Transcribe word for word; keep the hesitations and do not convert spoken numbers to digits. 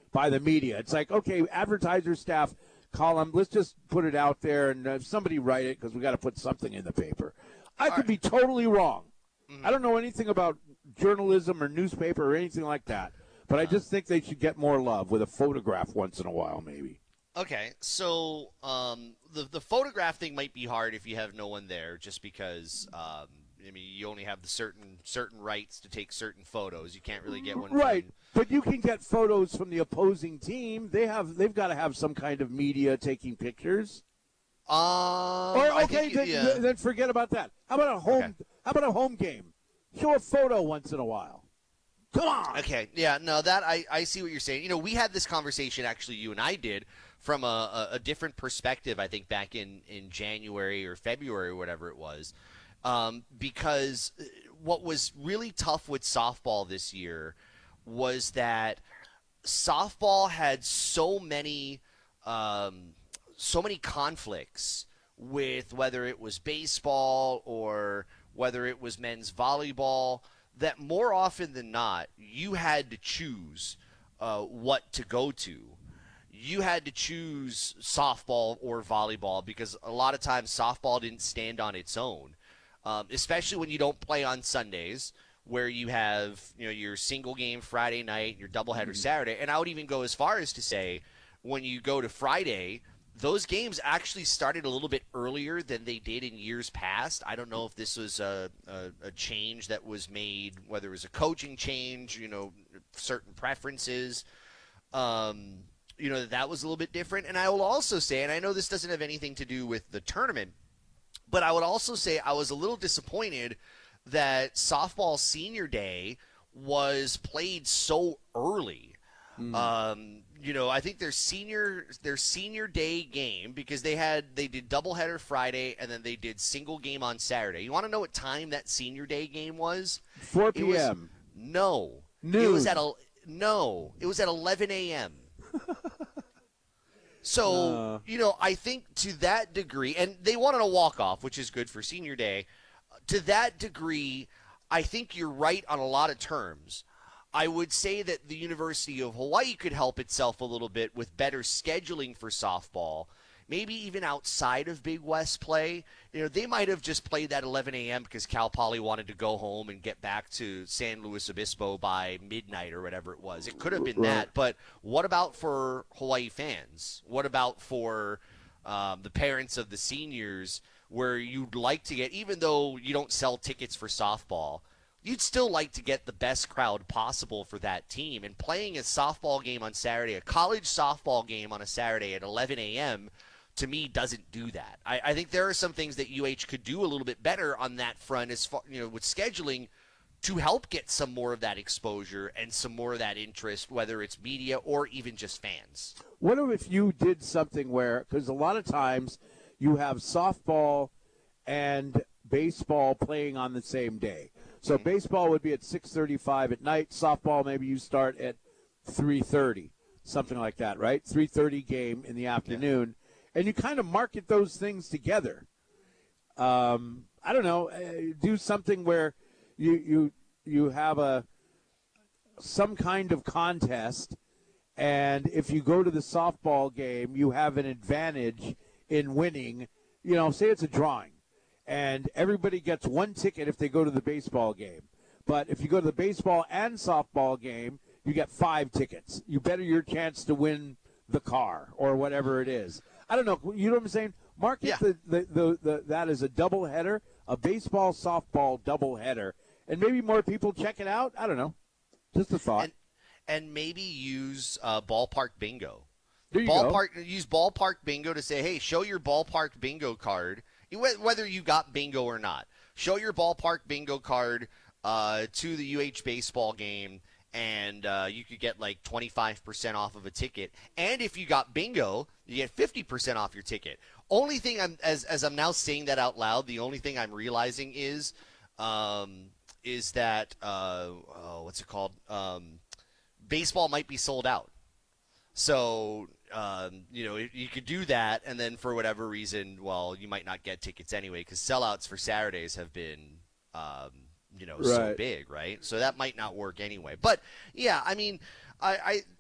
by the media. It's like, okay, advertiser staff column, let's just put it out there and uh, somebody write it because we got to put something in the paper. I All could right. be totally wrong. Mm-hmm. I don't know anything about journalism or newspaper or anything like that, but uh, I just think they should get more love with a photograph once in a while, maybe. Okay, so um, the the photograph thing might be hard if you have no one there, just because um, I mean you only have the certain certain rights to take certain photos. You can't really get one. Right, from... but you can get photos from the opposing team. They have they've got to have some kind of media taking pictures. Um, or okay, you, then, yeah. then forget about that. How about a home? Okay. How about a home game? Show a photo once in a while. Come on. Okay, yeah, no, that I, I see what you're saying. You know, we had this conversation, actually, you and I did, from a, a, a different perspective, I think, back in, in January or February or whatever it was, um, because what was really tough with softball this year was that softball had so many um, so many conflicts with whether it was baseball or whether it was men's volleyball, that more often than not, you had to choose uh, what to go to. You had to choose softball or volleyball because a lot of times softball didn't stand on its own, um, especially when you don't play on Sundays, where you have you know your single game Friday night, your doubleheader mm-hmm. Saturday. And I would even go as far as to say when you go to Friday, those games actually started a little bit earlier than they did in years past. I don't know if this was a, a, a change that was made, whether it was a coaching change, you know, certain preferences. Um, you know, that was a little bit different. And I will also say, and I know this doesn't have anything to do with the tournament, but I would also say I was a little disappointed that softball senior day was played so early. Mm. Um, you know, I think their senior their senior day game, because they had they did doubleheader Friday and then they did single game on Saturday. You want to know what time that senior day game was? four p.m. No, Noon. It was at a no, it was at eleven a.m. So uh. you know, I think to that degree, and they wanted a walk off, which is good for senior day. To that degree, I think you're right on a lot of terms. I would say that the University of Hawaii could help itself a little bit with better scheduling for softball, maybe even outside of Big West play. You know, they might have just played that eleven a.m. because Cal Poly wanted to go home and get back to San Luis Obispo by midnight or whatever it was. It could have been right. that, but what about for Hawaii fans? What about for um, the parents of the seniors, where you'd like to get, even though you don't sell tickets for softball, you'd still like to get the best crowd possible for that team. And playing a softball game on Saturday, a college softball game on a Saturday at eleven a.m., to me, doesn't do that. I, I think there are some things that U H could do a little bit better on that front, as far, you know, with scheduling, to help get some more of that exposure and some more of that interest, whether it's media or even just fans. What if you did something where, because a lot of times you have softball and baseball playing on the same day. So mm-hmm. baseball would be at six thirty-five at night. Softball, maybe you start at three thirty, something like that, right? three thirty game in the afternoon. Yeah. And you kind of market those things together. Um, I don't know. Uh, do something where you you you have a some kind of contest, and if you go to the softball game, you have an advantage in winning. You know, say it's a drawing, and everybody gets one ticket if they go to the baseball game. But if you go to the baseball and softball game, you get five tickets. You better your chance to win the car or whatever it is. I don't know. You know what I'm saying? Market yeah. the, the, the, the, that as a double header, a baseball, softball double header, and maybe more people check it out. I don't know. Just a thought. And, and maybe use uh, ballpark bingo. There you ballpark, go. Use ballpark bingo to say, hey, show your ballpark bingo card, whether you got bingo or not. Show your ballpark bingo card uh, to the U H baseball game, and uh, you could get like twenty-five percent off of a ticket. And if you got bingo, you get fifty percent off your ticket. Only thing I'm, as as I'm now saying that out loud, the only thing I'm realizing is, um, is that uh, oh, what's it called? Um, baseball might be sold out. So, um, you know, you could do that, and then for whatever reason, well, you might not get tickets anyway, because sellouts for Saturdays have been, um, you know, right. so big, right? So that might not work anyway. But, yeah, I mean, I, I